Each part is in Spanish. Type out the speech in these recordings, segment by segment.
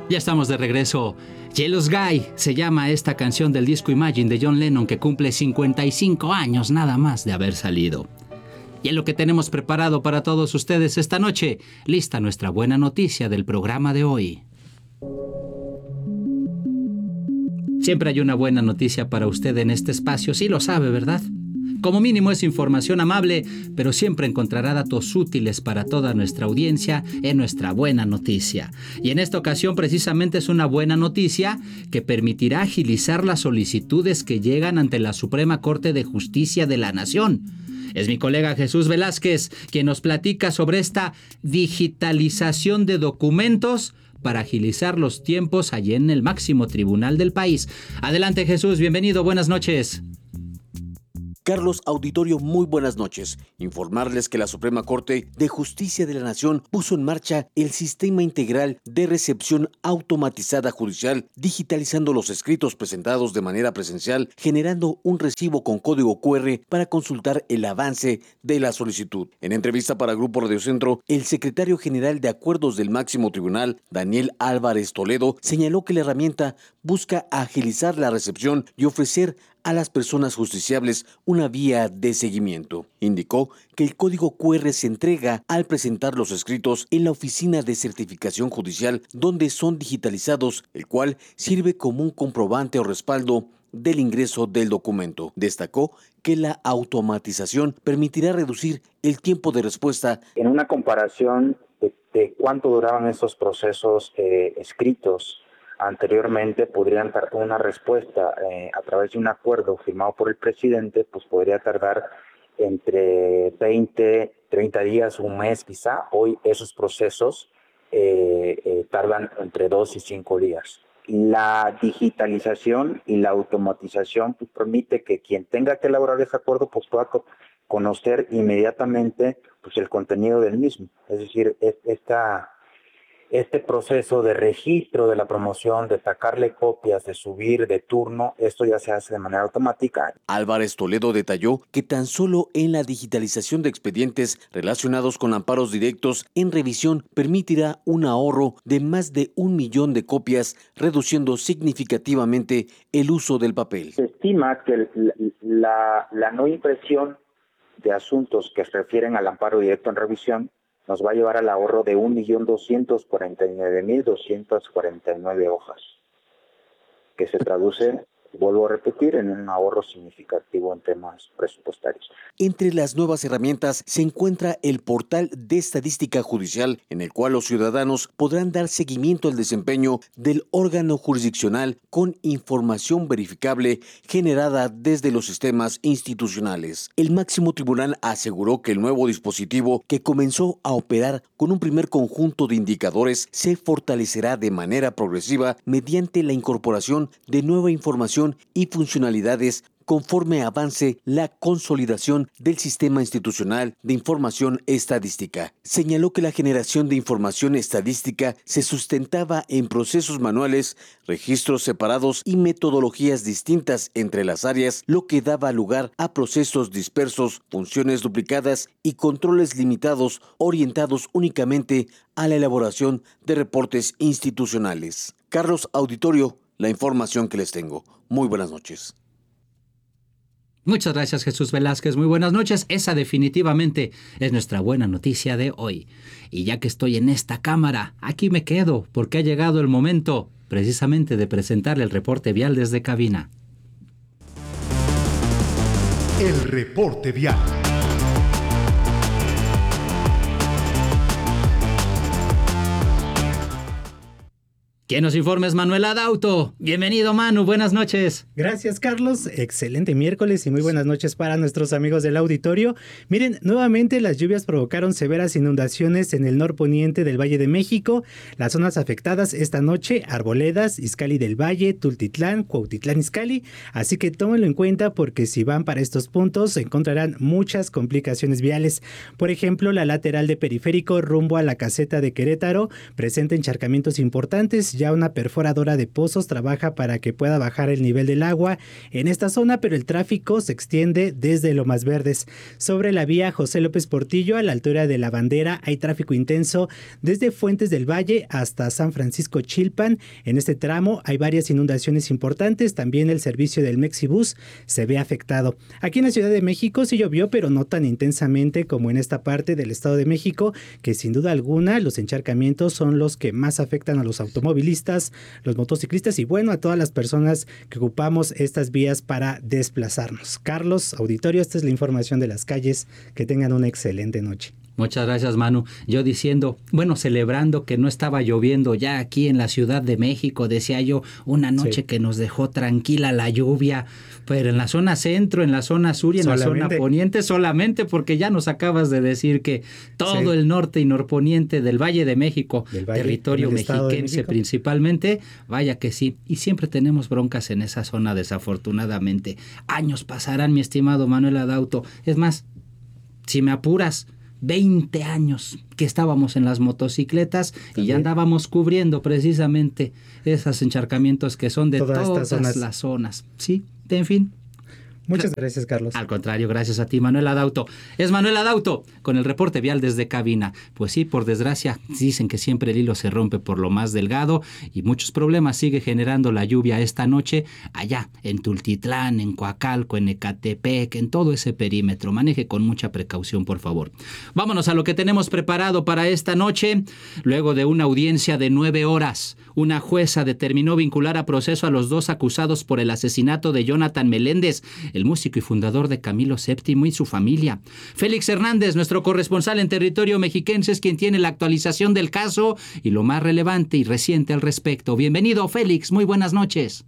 Ya estamos de regreso. Yellow Guy se llama esta canción del disco Imagine de John Lennon, que cumple 55 años nada más de haber salido. Y en lo que tenemos preparado para todos ustedes esta noche, lista nuestra buena noticia del programa de hoy. Siempre hay una buena noticia para usted en este espacio, sí lo sabe, ¿verdad? Como mínimo es información amable, pero siempre encontrará datos útiles para toda nuestra audiencia en nuestra buena noticia. Y en esta ocasión precisamente es una buena noticia que permitirá agilizar las solicitudes que llegan ante la Suprema Corte de Justicia de la Nación. Es mi colega Jesús Velázquez quien nos platica sobre esta digitalización de documentos para agilizar los tiempos allí en el máximo tribunal del país. Adelante, Jesús, bienvenido, buenas noches. Carlos, auditorio, muy buenas noches. Informarles que la Suprema Corte de Justicia de la Nación puso en marcha el Sistema Integral de Recepción Automatizada Judicial, digitalizando los escritos presentados de manera presencial, generando un recibo con código QR para consultar el avance de la solicitud. En entrevista para Grupo Radio Centro, el secretario general de Acuerdos del Máximo Tribunal, Daniel Álvarez Toledo, señaló que la herramienta busca agilizar la recepción y ofrecer a las personas justiciables una vía de seguimiento. Indicó que el código QR se entrega al presentar los escritos en la oficina de certificación judicial donde son digitalizados, el cual sirve como un comprobante o respaldo del ingreso del documento. Destacó que la automatización permitirá reducir el tiempo de respuesta. En una comparación de cuánto duraban estos procesos escritos, anteriormente podrían dar una respuesta a través de un acuerdo firmado por el presidente, pues podría tardar entre 20, 30 días, un mes quizá. Hoy esos procesos tardan entre 2 y 5 días. La digitalización y la automatización pues, permite que quien tenga que elaborar ese acuerdo pues pueda conocer inmediatamente pues, el contenido del mismo. Es decir, este proceso de registro de la promoción, de sacarle copias, de subir de turno, esto ya se hace de manera automática. Álvarez Toledo detalló que tan solo en la digitalización de expedientes relacionados con amparos directos en revisión permitirá un ahorro de más de 1 millón de copias, reduciendo significativamente el uso del papel. Se estima que la no impresión de asuntos que se refieren al amparo directo en revisión nos va a llevar al ahorro de 1.249.249 hojas, que se traduce, vuelvo a repetir, en un ahorro significativo en temas presupuestarios. Entre las nuevas herramientas se encuentra el portal de estadística judicial, en el cual los ciudadanos podrán dar seguimiento al desempeño del órgano jurisdiccional con información verificable generada desde los sistemas institucionales. El máximo tribunal aseguró que el nuevo dispositivo, que comenzó a operar con un primer conjunto de indicadores, se fortalecerá de manera progresiva mediante la incorporación de nueva información y funcionalidades conforme avance la consolidación del sistema institucional de información estadística. Señaló que la generación de información estadística se sustentaba en procesos manuales, registros separados y metodologías distintas entre las áreas, lo que daba lugar a procesos dispersos, funciones duplicadas y controles limitados orientados únicamente a la elaboración de reportes institucionales. Carlos, auditorio, la información que les tengo. Muy buenas noches. Muchas gracias, Jesús Velázquez. Muy buenas noches. Esa definitivamente es nuestra buena noticia de hoy. Y ya que estoy en esta cámara, aquí me quedo porque ha llegado el momento precisamente de presentarle el reporte vial desde cabina. El reporte vial. Quien nos informa es Manuel Adauto. Bienvenido, Manu, buenas noches. Gracias, Carlos. Excelente miércoles y muy buenas noches para nuestros amigos del auditorio. Miren, nuevamente las lluvias provocaron severas inundaciones en el norponiente del Valle de México. Las zonas afectadas esta noche: Arboledas, Izcalli del Valle, Tultitlán, Cuautitlán Izcalli. Así que tómenlo en cuenta porque si van para estos puntos encontrarán muchas complicaciones viales. Por ejemplo, la lateral de Periférico rumbo a la caseta de Querétaro presenta encharcamientos importantes ya una perforadora de pozos trabaja para que pueda bajar el nivel del agua en esta zona, pero el tráfico se extiende desde Lomas Verdes. Sobre la vía José López Portillo, a la altura de la Bandera, hay tráfico intenso desde Fuentes del Valle hasta San Francisco Chilpan. En este tramo hay varias inundaciones importantes. También el servicio del Mexibus se ve afectado. Aquí en la Ciudad de México sí llovió, pero no tan intensamente como en esta parte del Estado de México, que sin duda alguna los encharcamientos son los que más afectan a los automovilistas, los motociclistas y bueno, a todas las personas que ocupamos estas vías para desplazarnos. Carlos, auditorio, esta es la información de las calles. Que tengan una excelente noche. Muchas gracias, Manu. Yo diciendo, bueno, celebrando que no estaba lloviendo ya aquí en la Ciudad de México, decía yo, una noche que nos dejó tranquila la lluvia, pero en la zona centro, en la zona sur y en la zona poniente solamente, porque ya nos acabas de decir que todo el norte y norponiente del Valle de México, territorio mexiquense principalmente, vaya que sí, y siempre tenemos broncas en esa zona desafortunadamente. Años pasarán, mi estimado Manuel Adauto, es más, si me apuras, 20 años que estábamos en las motocicletas y ya andábamos cubriendo precisamente esos encharcamientos que son de todas las zonas. Sí, en fin. Muchas gracias, Carlos. Al contrario, gracias a ti, Manuel Adauto. Es Manuel Adauto con el reporte vial desde cabina. Pues sí, por desgracia, dicen que siempre el hilo se rompe por lo más delgado y muchos problemas sigue generando la lluvia esta noche allá en Tultitlán, en Coacalco, en Ecatepec, en todo ese perímetro. Maneje con mucha precaución, por favor. Vámonos a lo que tenemos preparado para esta noche. Luego de una audiencia de 9 horas, una jueza determinó vincular a proceso a los 2 acusados por el asesinato de Jonathan Meléndez, el músico y fundador de Camilo VII y su familia. Félix Hernández, nuestro corresponsal en territorio mexiquense, es quien tiene la actualización del caso y lo más relevante y reciente al respecto. Bienvenido, Félix. Muy buenas noches.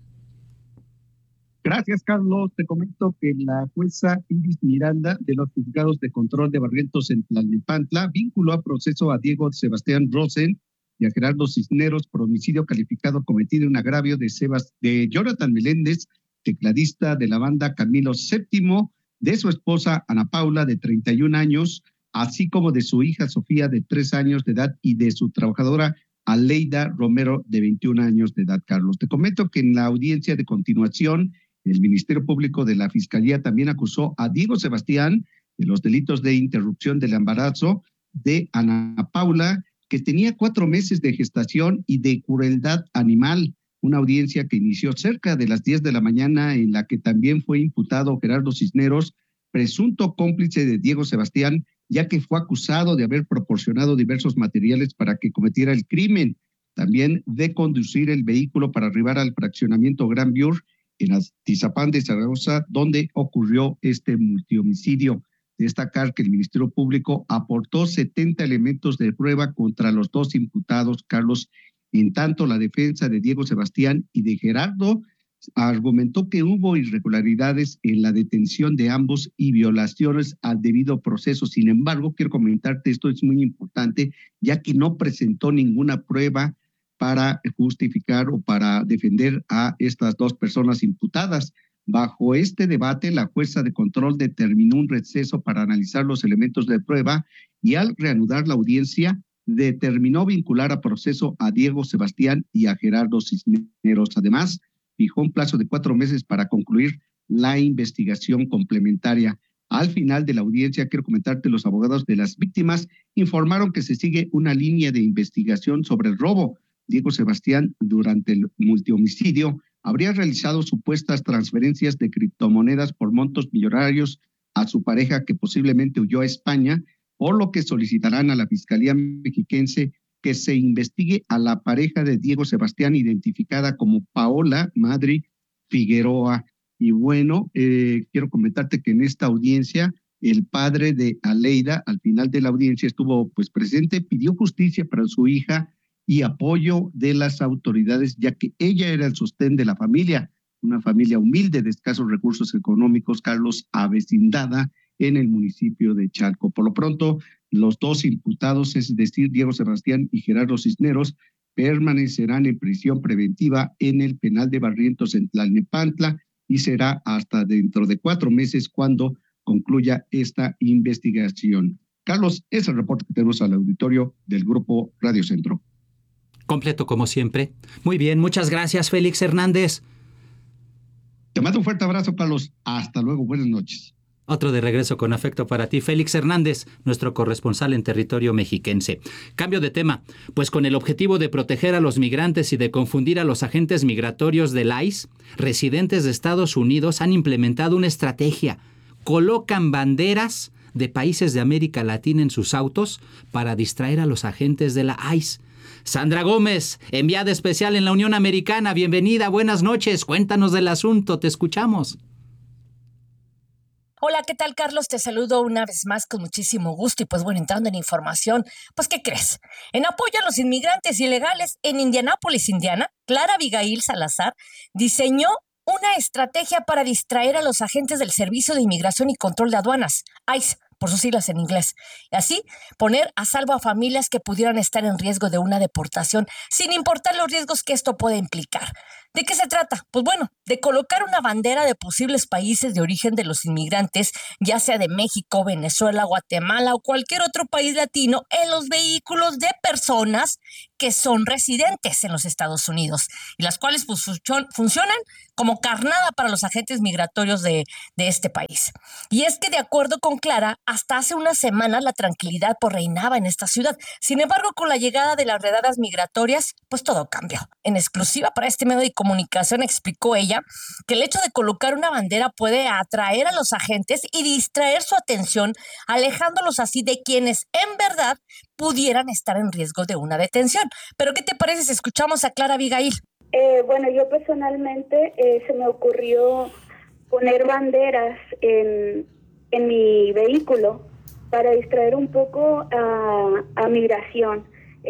Gracias, Carlos. Te comento que la jueza Iris Miranda de los juzgados de control de Barrientos en Tlalnepantla vinculó a proceso a Diego Sebastián Rosen y a Gerardo Cisneros por homicidio calificado cometido en agravio de Jonathan Meléndez, tecladista de la banda Camilo VII, de su esposa Ana Paula, de 31 años, así como de su hija Sofía, de 3 años de edad, y de su trabajadora Aleida Romero, de 21 años de edad, Carlos. Te comento que en la audiencia de continuación, el Ministerio Público de la Fiscalía también acusó a Diego Sebastián de los delitos de interrupción del embarazo de Ana Paula, que tenía 4 meses de gestación, y de crueldad animal. Una audiencia que inició cerca de las 10 de la mañana, en la que también fue imputado Gerardo Cisneros, presunto cómplice de Diego Sebastián, ya que fue acusado de haber proporcionado diversos materiales para que cometiera el crimen, también de conducir el vehículo para arribar al fraccionamiento Gran Biur en Atizapán de Zaragoza, donde ocurrió este multihomicidio. Destacar que el Ministerio Público aportó 70 elementos de prueba contra los 2 imputados, Carlos. En tanto, la defensa de Diego Sebastián y de Gerardo argumentó que hubo irregularidades en la detención de ambos y violaciones al debido proceso. Sin embargo, quiero comentarte, esto es muy importante, ya que no presentó ninguna prueba para justificar o para defender a estas 2 personas imputadas. Bajo este debate, la jueza de control determinó un receso para analizar los elementos de prueba y al reanudar la audiencia, determinó vincular a proceso a Diego Sebastián y a Gerardo Cisneros. Además, fijó un plazo de 4 meses para concluir la investigación complementaria. Al final de la audiencia, quiero comentarte, los abogados de las víctimas informaron que se sigue una línea de investigación sobre el robo. Diego Sebastián, durante el multihomicidio, habría realizado supuestas transferencias de criptomonedas por montos millonarios a su pareja, que posiblemente huyó a España, por lo que solicitarán a la Fiscalía Mexiquense que se investigue a la pareja de Diego Sebastián, identificada como Paola Madri Figueroa. Y bueno, quiero comentarte que en esta audiencia, el padre de Aleida, al final de la audiencia, estuvo presente, pidió justicia para su hija y apoyo de las autoridades, ya que ella era el sostén de la familia, una familia humilde de escasos recursos económicos, Carlos, avecindada en el municipio de Chalco. Por lo pronto, los 2 imputados, es decir, Diego Sebastián y Gerardo Cisneros, permanecerán en prisión preventiva en el penal de Barrientos en Tlalnepantla, y será hasta dentro de 4 meses cuando concluya esta investigación. Carlos, es el reporte que tenemos al auditorio del Grupo Radio Centro. Completo como siempre. Muy bien, muchas gracias, Félix Hernández. Te mando un fuerte abrazo, Carlos. Hasta luego, buenas noches. Otro de regreso con afecto para ti, Félix Hernández, nuestro corresponsal en territorio mexiquense. Cambio de tema, pues con el objetivo de proteger a los migrantes y de confundir a los agentes migratorios del ICE, residentes de Estados Unidos han implementado una estrategia. Colocan banderas de países de América Latina en sus autos para distraer a los agentes de la ICE. Sandra Gómez, enviada especial en la Unión Americana, bienvenida, buenas noches, cuéntanos del asunto, te escuchamos. Hola, ¿qué tal, Carlos? Te saludo una vez más con muchísimo gusto y pues bueno, entrando en información, pues ¿qué crees? En apoyo a los inmigrantes ilegales en Indianápolis, Indiana, Clara Abigail Salazar diseñó una estrategia para distraer a los agentes del Servicio de Inmigración y Control de Aduanas, ICE, por sus siglas en inglés, y así poner a salvo a familias que pudieran estar en riesgo de una deportación, sin importar los riesgos que esto pueda implicar. ¿De qué se trata? Pues bueno, de colocar una bandera de posibles países de origen de los inmigrantes, ya sea de México, Venezuela, Guatemala o cualquier otro país latino, en los vehículos de personas que son residentes en los Estados Unidos, y las cuales pues, funcionan como carnada para los agentes migratorios de este país. Y es que de acuerdo con Clara, hasta hace unas semanas la tranquilidad pues reinaba en esta ciudad. Sin embargo, con la llegada de las redadas migratorias, pues todo cambió. En exclusiva para este medio de comunicación explicó ella que el hecho de colocar una bandera puede atraer a los agentes y distraer su atención, alejándolos así de quienes en verdad pudieran estar en riesgo de una detención. Pero ¿qué te parece si escuchamos a Clara Abigail? Bueno, yo personalmente se me ocurrió poner banderas en mi vehículo para distraer un poco a migración.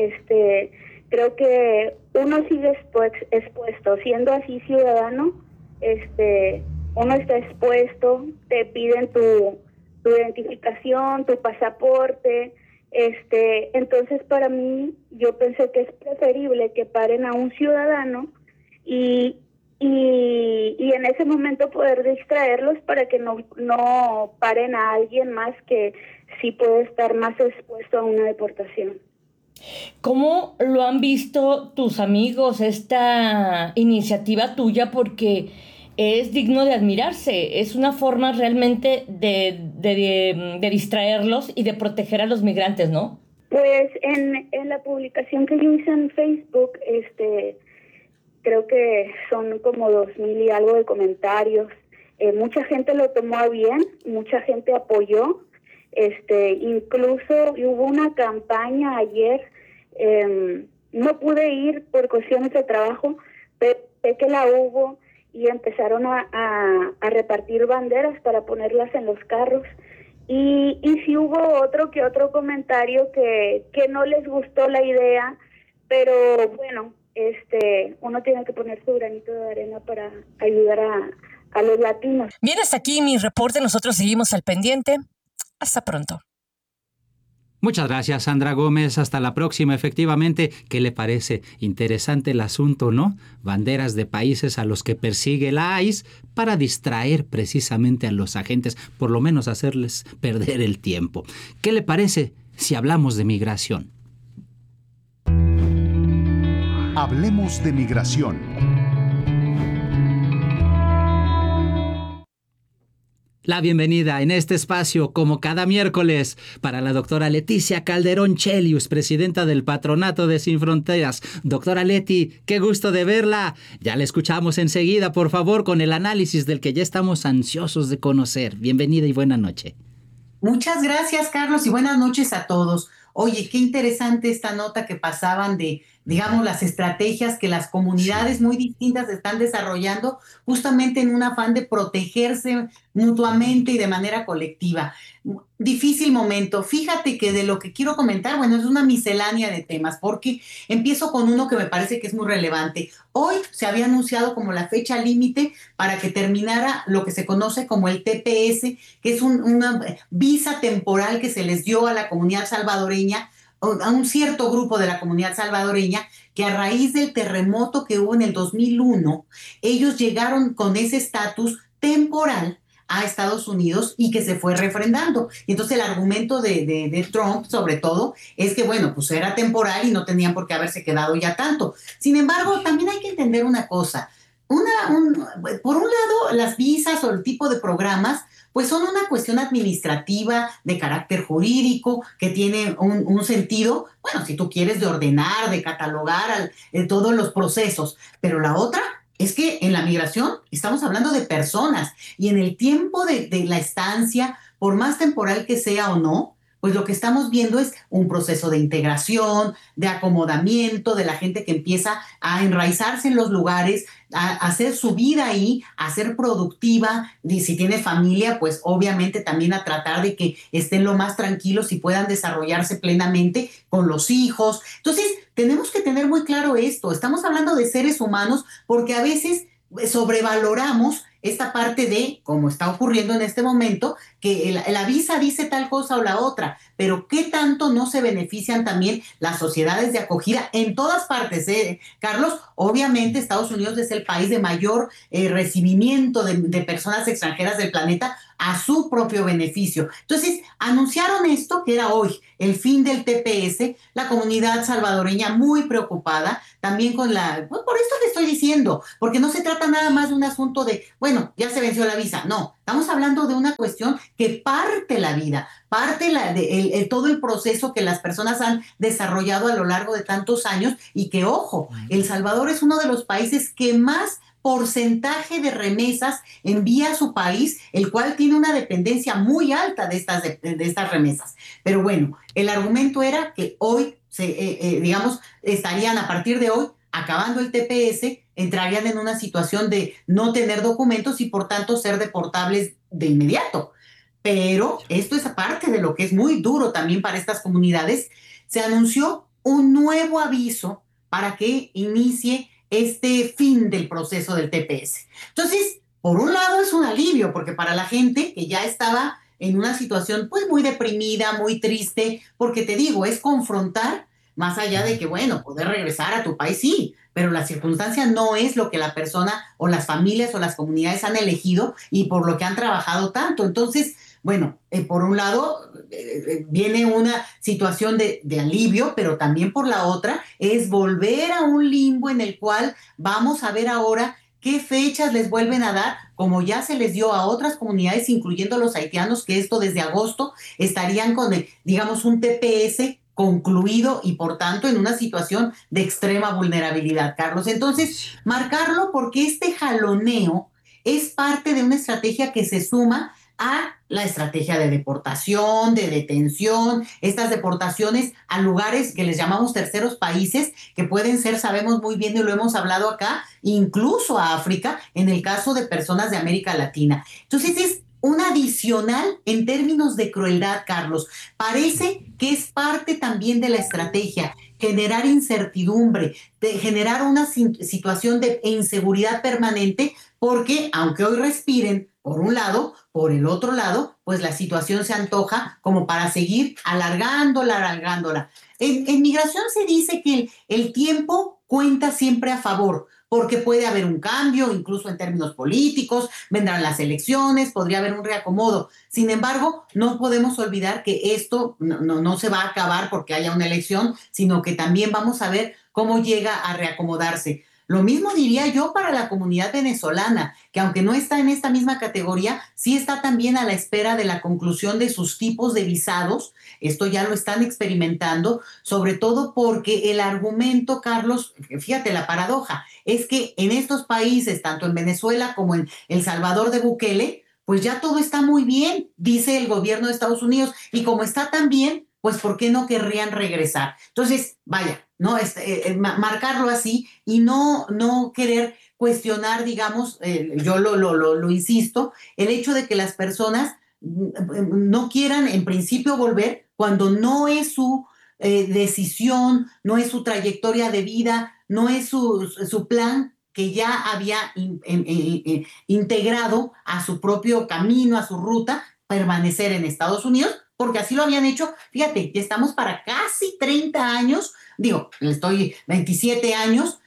Creo que uno sigue expuesto, siendo así ciudadano, uno está expuesto, te piden tu identificación, tu pasaporte, entonces para mí yo pensé que es preferible que paren a un ciudadano y en ese momento poder distraerlos para que no paren a alguien más que sí puede estar más expuesto a una deportación. ¿Cómo lo han visto tus amigos esta iniciativa tuya? Porque es digno de admirarse, es una forma realmente de distraerlos y de proteger a los migrantes, ¿no? Pues en la publicación que yo hice en Facebook, creo que son como 2,000 y algo de comentarios. Mucha gente lo tomó a bien, mucha gente apoyó. Incluso hubo una campaña ayer, no pude ir por cuestiones de trabajo, pero sé que la hubo y empezaron a repartir banderas para ponerlas en los carros. Y sí hubo otro comentario que no les gustó la idea, pero bueno, uno tiene que poner su granito de arena para ayudar a los latinos. Bien, hasta aquí mi reporte, nosotros seguimos al pendiente. Hasta pronto. Muchas gracias, Sandra Gómez. Hasta la próxima. Efectivamente, ¿qué le parece? Interesante el asunto, ¿no? Banderas de países a los que persigue la ICE para distraer precisamente a los agentes, por lo menos hacerles perder el tiempo. ¿Qué le parece si hablamos de migración? Hablemos de migración. La bienvenida en este espacio, como cada miércoles, para la doctora Leticia Calderón Chelius, presidenta del Patronato de Sin Fronteras. Doctora Leti, qué gusto de verla. Ya la escuchamos enseguida, por favor, con el análisis del que ya estamos ansiosos de conocer. Bienvenida y buena noche. Muchas gracias, Carlos, y buenas noches a todos. Oye, qué interesante esta nota que pasaban de, digamos, las estrategias que las comunidades muy distintas están desarrollando justamente en un afán de protegerse mutuamente y de manera colectiva. Difícil momento. Fíjate que de lo que quiero comentar, bueno, es una miscelánea de temas, porque empiezo con uno que me parece que es muy relevante. Hoy se había anunciado como la fecha límite para que terminara lo que se conoce como el TPS, que es una visa temporal que se les dio a la comunidad salvadoreña, a un cierto grupo de la comunidad salvadoreña, que a raíz del terremoto que hubo en el 2001, ellos llegaron con ese estatus temporal a Estados Unidos y que se fue refrendando. Y entonces el argumento de Trump, sobre todo, es que, bueno, pues era temporal y no tenían por qué haberse quedado ya tanto. Sin embargo, también hay que entender una cosa. Por un lado, las visas o el tipo de programas pues son una cuestión administrativa de carácter jurídico que tiene un sentido, bueno, si tú quieres, de ordenar, de catalogar todos los procesos, pero la otra es que en la migración estamos hablando de personas y en el tiempo de la estancia, por más temporal que sea o no, pues lo que estamos viendo es un proceso de integración, de acomodamiento, de la gente que empieza a enraizarse en los lugares, a hacer su vida ahí, a ser productiva, y si tiene familia, pues obviamente también a tratar de que estén lo más tranquilos y puedan desarrollarse plenamente con los hijos. Entonces, tenemos que tener muy claro esto, estamos hablando de seres humanos porque a veces sobrevaloramos esta parte de, como está ocurriendo en este momento, que la visa dice tal cosa o la otra, pero ¿qué tanto no se benefician también las sociedades de acogida en todas partes, Carlos? Obviamente Estados Unidos es el país de mayor recibimiento de personas extranjeras del planeta a su propio beneficio. Entonces, anunciaron esto, que era hoy, el fin del TPS, la comunidad salvadoreña muy preocupada, también con pues por esto te estoy diciendo, porque no se trata nada más de un asunto de, bueno, ya se venció la visa, no, estamos hablando de una cuestión que parte la vida, parte todo el proceso que las personas han desarrollado a lo largo de tantos años y que, ojo, El Salvador es uno de los países que más porcentaje de remesas envía a su país, el cual tiene una dependencia muy alta de estas remesas. Pero bueno, el argumento era que hoy, digamos, estarían a partir de hoy acabando el TPS, entrarían en una situación de no tener documentos y por tanto ser deportables de inmediato. Pero esto es aparte de lo que es muy duro también para estas comunidades. Se anunció un nuevo aviso para que inicie este fin del proceso del TPS. Entonces, por un lado es un alivio, porque para la gente que ya estaba en una situación pues muy deprimida, muy triste, porque te digo, es confrontar, más allá de que, bueno, poder regresar a tu país, sí, pero la circunstancia no es lo que la persona o las familias o las comunidades han elegido y por lo que han trabajado tanto. Entonces, bueno, por un lado viene una situación de alivio, pero también por la otra es volver a un limbo en el cual vamos a ver ahora qué fechas les vuelven a dar, como ya se les dio a otras comunidades, incluyendo los haitianos, que esto desde agosto estarían con, digamos, un TPS concluido y por tanto en una situación de extrema vulnerabilidad, Carlos. Entonces, marcarlo porque este jaloneo es parte de una estrategia que se suma a la estrategia de deportación, de detención, estas deportaciones a lugares que les llamamos terceros países, que pueden ser, sabemos muy bien y lo hemos hablado acá, incluso a África, en el caso de personas de América Latina. Entonces es un adicional en términos de crueldad, Carlos. Parece que es parte también de la estrategia, generar incertidumbre, de generar una situación de inseguridad permanente, porque aunque hoy respiren, por un lado, por el otro lado, pues la situación se antoja como para seguir alargándola. En migración se dice que el tiempo cuenta siempre a favor, porque puede haber un cambio, incluso en términos políticos, vendrán las elecciones, podría haber un reacomodo. Sin embargo, no podemos olvidar que esto no se va a acabar porque haya una elección, sino que también vamos a ver cómo llega a reacomodarse. Lo mismo diría yo para la comunidad venezolana, que aunque no está en esta misma categoría, sí está también a la espera de la conclusión de sus tipos de visados. Esto ya lo están experimentando, sobre todo porque el argumento, Carlos, fíjate la paradoja, es que en estos países, tanto en Venezuela como en El Salvador de Bukele, pues ya todo está muy bien, dice el gobierno de Estados Unidos, y como está tan bien, pues ¿por qué no querrían regresar? Entonces, vaya, ¿no? Marcarlo así y no querer cuestionar, digamos, yo lo insisto, el hecho de que las personas no quieran en principio volver cuando no es su decisión, no es su trayectoria de vida, no es su plan que ya había integrado a su propio camino, a su ruta, permanecer en Estados Unidos, porque así lo habían hecho. Fíjate, ya estamos para casi 30 años, digo, estoy 27 años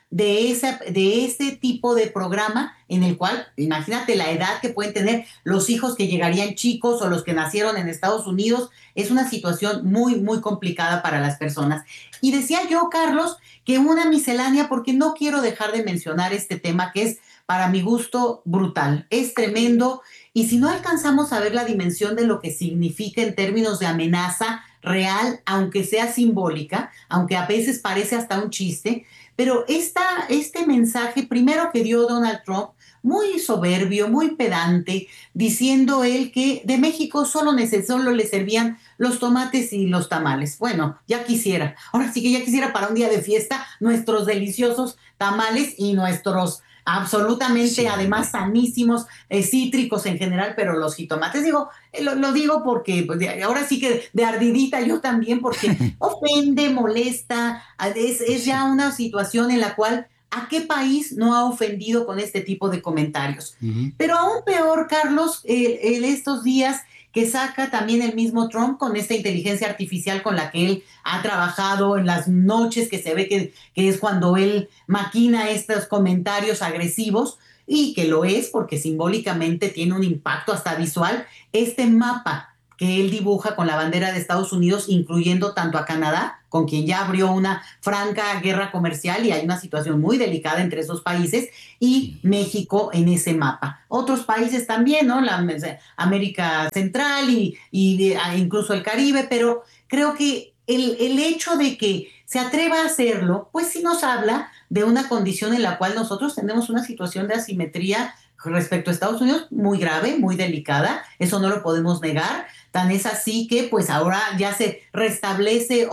de ese tipo de programa en el cual, imagínate la edad que pueden tener los hijos que llegarían chicos o los que nacieron en Estados Unidos. Es una situación muy, muy complicada para las personas. Y decía yo, Carlos, que una miscelánea, porque no quiero dejar de mencionar este tema que es, para mi gusto, brutal. Es tremendo. Y si no alcanzamos a ver la dimensión de lo que significa en términos de amenaza real, aunque sea simbólica, aunque a veces parece hasta un chiste, pero este mensaje primero que dio Donald Trump, muy soberbio, muy pedante, diciendo él que de México solo le servían los tomates y los tamales. Bueno, ya quisiera, ahora sí que ya quisiera para un día de fiesta nuestros deliciosos tamales y nuestros absolutamente, además, sanísimos, cítricos en general, pero los jitomates, lo digo porque pues, ahora sí que de ardidita yo también, porque ofende, molesta, es ya una situación en la cual ¿a qué país no ha ofendido con este tipo de comentarios? Uh-huh. Pero aún peor, Carlos, en estos días que saca también el mismo Trump con esta inteligencia artificial con la que él ha trabajado en las noches, que se ve que es cuando él maquina estos comentarios agresivos, y que lo es porque simbólicamente tiene un impacto hasta visual, este mapa que él dibuja con la bandera de Estados Unidos, incluyendo tanto a Canadá, con quien ya abrió una franca guerra comercial y hay una situación muy delicada entre esos países, y México en ese mapa. Otros países también, ¿no? La América Central y incluso el Caribe, pero creo que el hecho de que se atreva a hacerlo, pues sí nos habla de una condición en la cual nosotros tenemos una situación de asimetría respecto a Estados Unidos muy grave, muy delicada, eso no lo podemos negar. Tan es así que pues ahora ya se restablece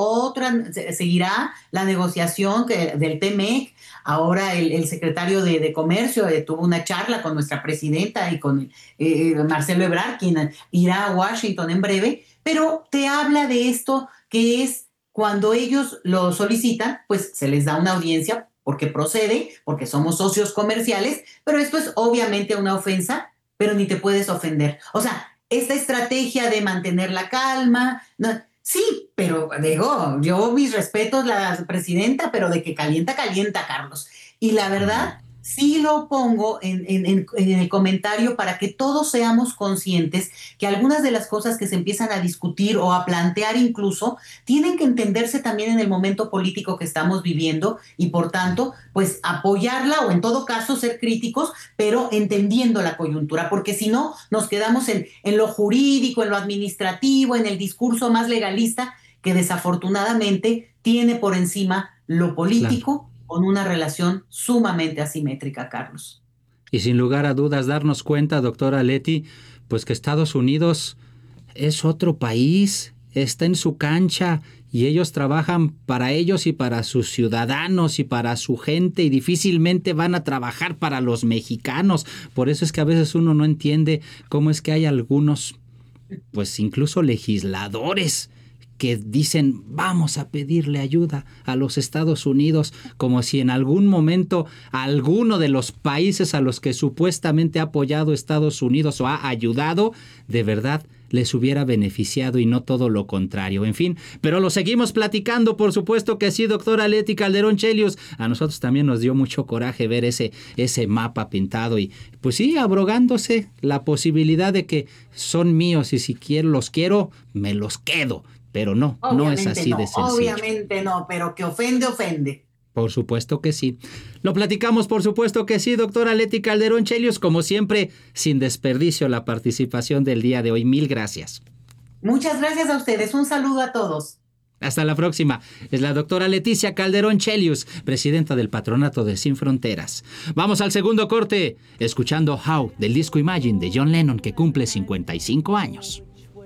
seguirá la negociación del TMEC. Ahora el secretario de Comercio tuvo una charla con nuestra presidenta y con Marcelo Ebrard, quien irá a Washington en breve, pero te habla de esto que es cuando ellos lo solicitan, pues se les da una audiencia porque procede, porque somos socios comerciales, pero esto es obviamente una ofensa, pero ni te puedes ofender. O sea, esta estrategia de mantener la calma, no, sí, pero digo, yo mis respetos, la presidenta, pero de que calienta, Carlos. Y la verdad, sí lo pongo en el comentario para que todos seamos conscientes que algunas de las cosas que se empiezan a discutir o a plantear incluso tienen que entenderse también en el momento político que estamos viviendo y por tanto, pues apoyarla o en todo caso ser críticos, pero entendiendo la coyuntura, porque si no nos quedamos en lo jurídico, en lo administrativo, en el discurso más legalista que desafortunadamente tiene por encima lo político. Claro. Con una relación sumamente asimétrica, Carlos. Y sin lugar a dudas darnos cuenta, doctora Leti, pues que Estados Unidos es otro país, está en su cancha y ellos trabajan para ellos y para sus ciudadanos y para su gente y difícilmente van a trabajar para los mexicanos. Por eso es que a veces uno no entiende cómo es que hay algunos, pues incluso legisladores, que dicen vamos a pedirle ayuda a los Estados Unidos, como si en algún momento alguno de los países a los que supuestamente ha apoyado Estados Unidos o ha ayudado, de verdad les hubiera beneficiado y no todo lo contrario. En fin, pero lo seguimos platicando, por supuesto que sí, doctora Leti Calderón Chelius. A nosotros también nos dio mucho coraje ver ese mapa pintado y pues sí, abrogándose la posibilidad de que son míos y si los quiero, me los quedo. Pero no es así de sencillo. Obviamente no, pero que ofende. Por supuesto que sí. Lo platicamos, por supuesto que sí, doctora Leti Calderón Chelius. Como siempre, sin desperdicio la participación del día de hoy. Mil gracias. Muchas gracias a ustedes. Un saludo a todos. Hasta la próxima. Es la doctora Leticia Calderón Chelius, presidenta del Patronato de Sin Fronteras. Vamos al segundo corte, escuchando How, del disco Imagine de John Lennon, que cumple 55 años.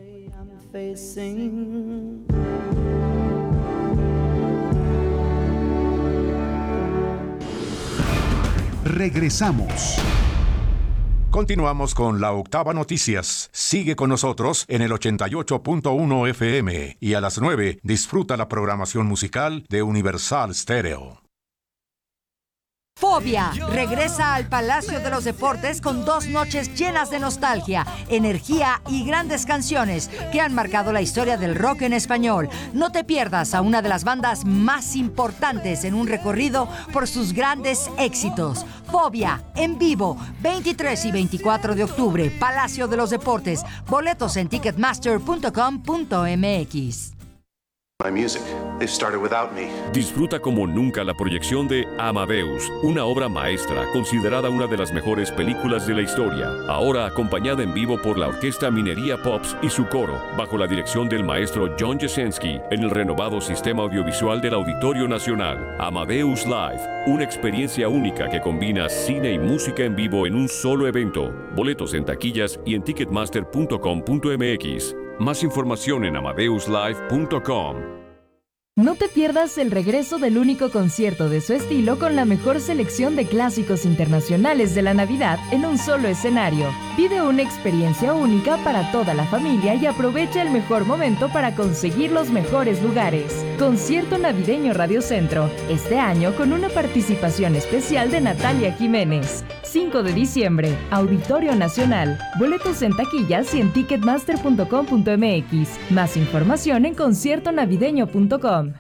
Regresamos. Continuamos con la Octava Noticias. Sigue con nosotros en el 88.1 FM y a las 9 disfruta la programación musical de Universal Stereo. Fobia regresa al Palacio de los Deportes con 2 noches llenas de nostalgia, energía y grandes canciones que han marcado la historia del rock en español. No te pierdas a una de las bandas más importantes en un recorrido por sus grandes éxitos. Fobia, en vivo, 23 y 24 de octubre, Palacio de los Deportes. Boletos en ticketmaster.com.mx. My music. They've started without me. Disfruta como nunca la proyección de Amadeus, una obra maestra considerada una de las mejores películas de la historia. Ahora acompañada en vivo por la Orquesta Minería Pops y su coro, bajo la dirección del maestro John Jasenski, en el renovado sistema audiovisual del Auditorio Nacional. Amadeus Live, una experiencia única que combina cine y música en vivo en un solo evento. Boletos en taquillas y en ticketmaster.com.mx. Más información en amadeuslive.com. No te pierdas el regreso del único concierto de su estilo con la mejor selección de clásicos internacionales de la Navidad en un solo escenario. Vive una experiencia única para toda la familia y aprovecha el mejor momento para conseguir los mejores lugares. Concierto navideño Radio Centro, este año con una participación especial de Natalia Jiménez. 5 de diciembre, Auditorio Nacional. Boletos en taquillas y en ticketmaster.com.mx. Más información en conciertonavideño.com.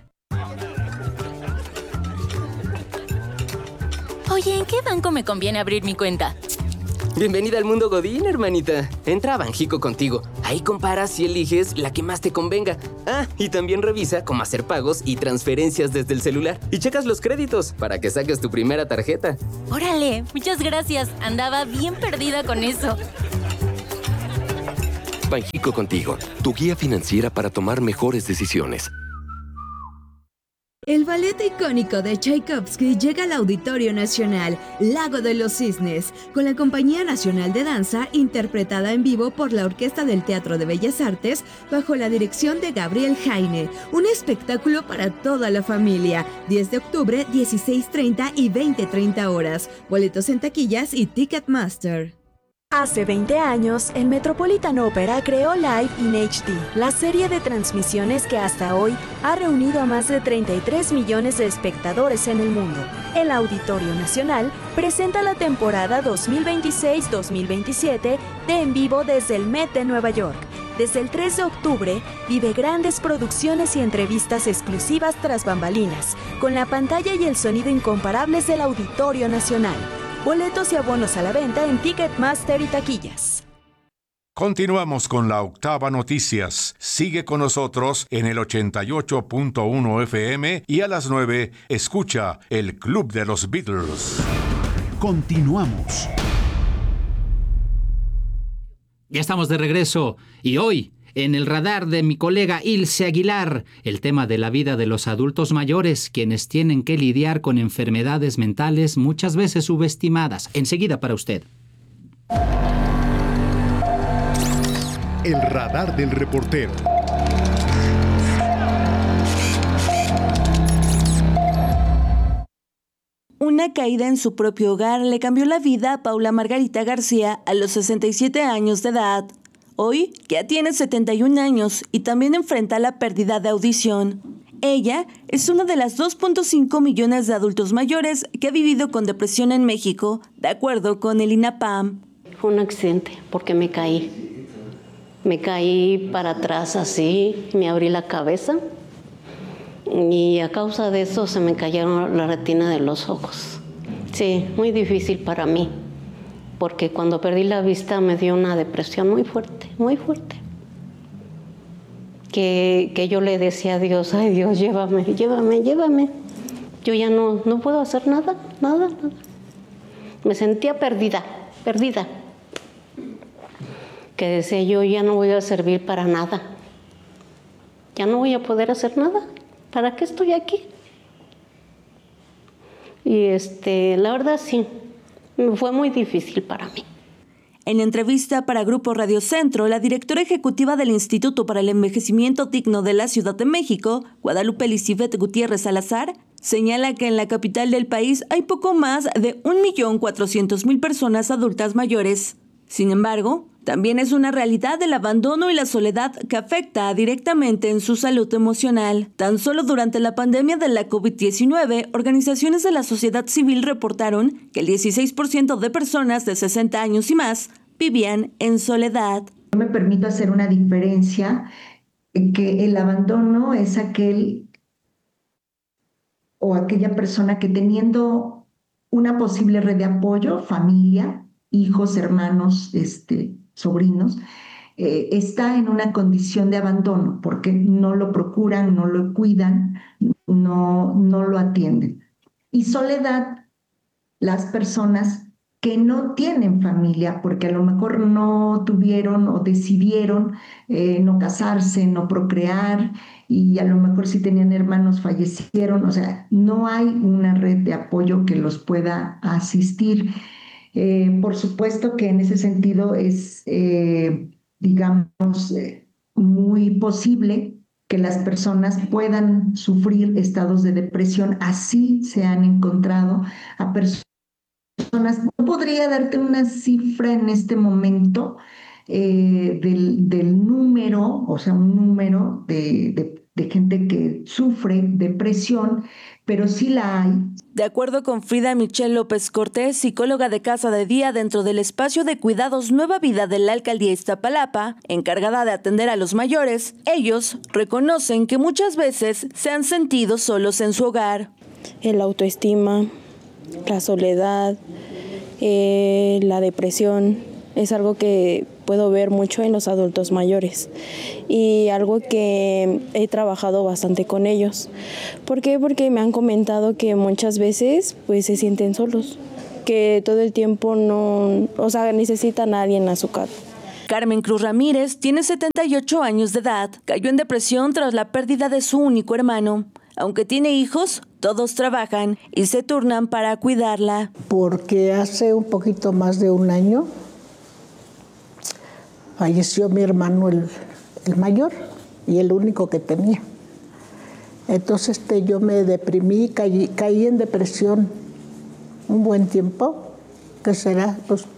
Oye, ¿en qué banco me conviene abrir mi cuenta? Bienvenida al mundo Godín, hermanita. Entra a Banjico Contigo. Ahí comparas y eliges la que más te convenga. Ah, y también revisa cómo hacer pagos y transferencias desde el celular. Y checas los créditos para que saques tu primera tarjeta. Órale, muchas gracias. Andaba bien perdida con eso. Banjico Contigo, tu guía financiera para tomar mejores decisiones. El ballet icónico de Tchaikovsky llega al Auditorio Nacional, Lago de los Cisnes, con la Compañía Nacional de Danza, interpretada en vivo por la Orquesta del Teatro de Bellas Artes, bajo la dirección de Gabriel Jaine. Un espectáculo para toda la familia. 10 de octubre, 16:30 y 20:30 horas. Boletos en taquillas y Ticketmaster. Hace 20 años, el Metropolitan Opera creó Live in HD, la serie de transmisiones que hasta hoy ha reunido a más de 33 millones de espectadores en el mundo. El Auditorio Nacional presenta la temporada 2026-2027 de En Vivo desde el Met de Nueva York. Desde el 3 de octubre, vive grandes producciones y entrevistas exclusivas tras bambalinas, con la pantalla y el sonido incomparables del Auditorio Nacional. Boletos y abonos a la venta en Ticketmaster y taquillas. Continuamos con la Octava Noticias. Sigue con nosotros en el 88.1 FM y a las 9 escucha el Club de los Beatles. Continuamos. Ya estamos de regreso y hoy, en el radar de mi colega Ilse Aguilar, el tema de la vida de los adultos mayores, quienes tienen que lidiar con enfermedades mentales muchas veces subestimadas. Enseguida para usted. El radar del reportero. Una caída en su propio hogar le cambió la vida a Paula Margarita García a los 67 años de edad. Hoy ya tiene 71 años y también enfrenta la pérdida de audición. Ella es una de las 2.5 millones de adultos mayores que ha vivido con depresión en México, de acuerdo con el INAPAM. Fue un accidente porque me caí. Me caí para atrás así, me abrí la cabeza y a causa de eso se me cayeron la retina de los ojos. Sí, muy difícil para mí. Porque cuando perdí la vista me dio una depresión muy fuerte, muy fuerte. Que yo le decía a Dios, ay Dios, llévame, llévame, llévame. Yo ya no puedo hacer nada. Me sentía perdida. Que decía yo, ya no voy a servir para nada. Ya no voy a poder hacer nada. ¿Para qué estoy aquí? Y la verdad sí. Fue muy difícil para mí. En entrevista para Grupo Radio Centro, la directora ejecutiva del Instituto para el Envejecimiento Digno de la Ciudad de México, Guadalupe Lisibet Gutiérrez Salazar, señala que en la capital del país hay poco más de 1.400.000 personas adultas mayores. Sin embargo, también es una realidad el abandono y la soledad que afecta directamente en su salud emocional. Tan solo durante la pandemia de la COVID-19, organizaciones de la sociedad civil reportaron que el 16% de personas de 60 años y más vivían en soledad. Me permito hacer una diferencia, que el abandono es aquel o aquella persona que teniendo una posible red de apoyo, familia, hijos, hermanos, sobrinos, está en una condición de abandono porque no lo procuran, no lo cuidan, no lo atienden. Y soledad, las personas que no tienen familia porque a lo mejor no tuvieron o decidieron no casarse, no procrear, y a lo mejor si tenían hermanos fallecieron, o sea, no hay una red de apoyo que los pueda asistir. Por supuesto que en ese sentido es, muy posible que las personas puedan sufrir estados de depresión. Así se han encontrado a personas. No podría darte una cifra en este momento del número, o sea, un número de gente que sufre depresión, pero sí la hay. De acuerdo con Frida Michelle López Cortés, psicóloga de Casa de Día dentro del espacio de cuidados Nueva Vida de la Alcaldía Iztapalapa, encargada de atender a los mayores, ellos reconocen que muchas veces se han sentido solos en su hogar. La autoestima, la soledad, la depresión, es algo que puedo ver mucho en los adultos mayores y algo que he trabajado bastante con ellos. ¿Por qué? Porque me han comentado que muchas veces pues se sienten solos, que todo el tiempo necesitan a alguien a su cargo. Carmen Cruz Ramírez tiene 78 años de edad. Cayó en depresión tras la pérdida de su único hermano. Aunque tiene hijos, todos trabajan y se turnan para cuidarla. Porque hace un poquito más de un año falleció mi hermano, el mayor, y el único que tenía. Entonces yo me deprimí, caí en depresión un buen tiempo. ¿Qué será? Pues